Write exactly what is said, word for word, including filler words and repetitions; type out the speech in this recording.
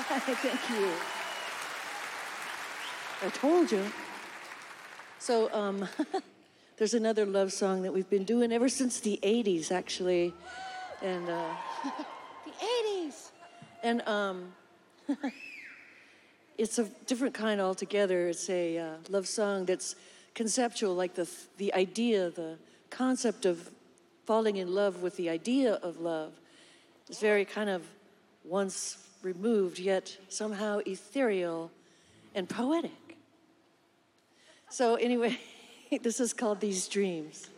Thank you. I told you. So um, there's another love song that we've been doing ever since the eighties, actually. And uh, the eighties. And um, it's a different kind altogether. It's a uh, love song that's conceptual, like the the idea, the concept of falling in love with the idea of love is very kind of once removed, yet somehow ethereal and poetic. So anyway, this is called These Dreams.